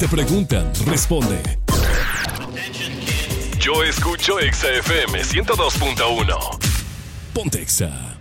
Te preguntan, responde. Yo escucho Exa FM 102.1. Ponte Exa.